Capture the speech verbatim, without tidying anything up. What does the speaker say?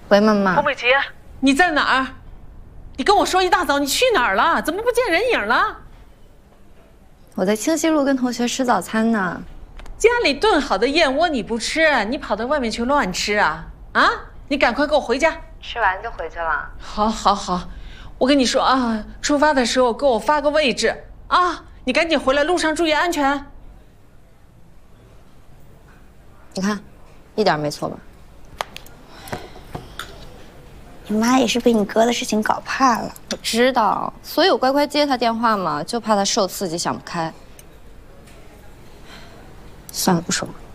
喂，妈妈。 洪美琪，你在哪儿？你跟我说一大早你去哪儿了？怎么不见人影了？ 我在清溪路跟同学吃早餐呢。 家里炖好的燕窝你不吃，你跑到外面去乱吃啊？啊！你赶快给我回家。 吃完就回去了。 好，好，好。我跟你说啊，出发的时候给我发个位置啊！你赶紧回来，路上注意安全。 你看，一点没错吧？ 你妈也是被你哥的事情搞怕了。 我知道，所以我乖乖接他电话嘛，就怕他受刺激想不开。算了，不说了。